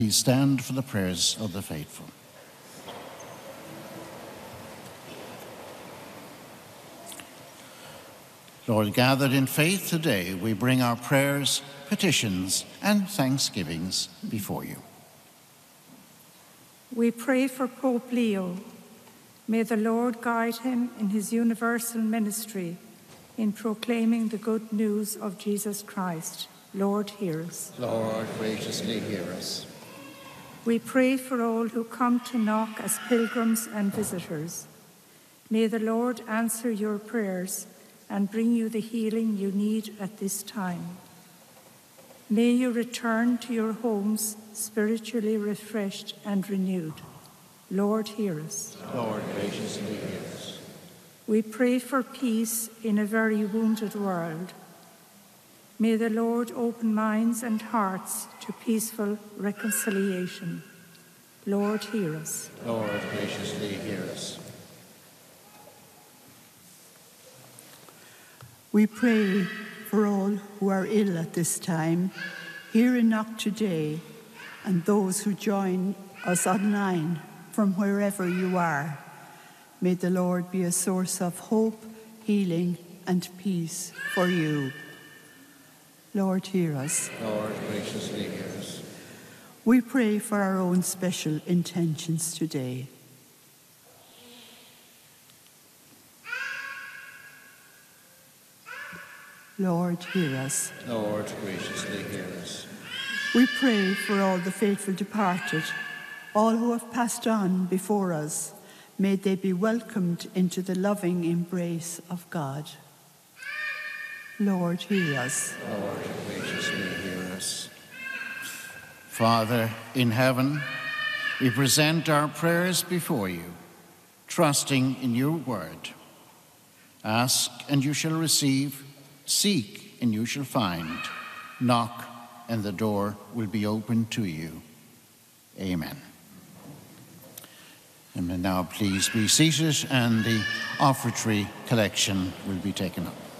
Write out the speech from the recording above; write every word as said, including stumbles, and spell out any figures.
Please stand for the prayers of the faithful. Lord, gathered in faith today, we bring our prayers, petitions, and thanksgivings before you. We pray for Pope Leo. May the Lord guide him in his universal ministry in proclaiming the good news of Jesus Christ. Lord, hear us. Lord, graciously hear us. We pray for all who come to Knock as pilgrims and visitors. May the Lord answer your prayers and bring you the healing you need at this time. May you return to your homes spiritually refreshed and renewed. Lord, hear us. Lord, graciously hear us. We pray for peace in a very wounded world. May the Lord open minds and hearts to peaceful reconciliation. Lord, hear us. Lord, graciously hear us. We pray for all who are ill at this time, here in Knock today, and those who join us online from wherever you are. May the Lord be a source of hope, healing, and peace for you. Lord, hear us. Lord, graciously hear us. We pray for our own special intentions today. Lord, hear us. Lord, graciously hear us. We pray for all the faithful departed, all who have passed on before us. May they be welcomed into the loving embrace of God. Lord, hear us. Lord, graciously hear us. Father in heaven, we present our prayers before you, trusting in your word. Ask, and you shall receive. Seek, and you shall find. Knock, and the door will be opened to you. Amen. And now please be seated, and the offertory collection will be taken up.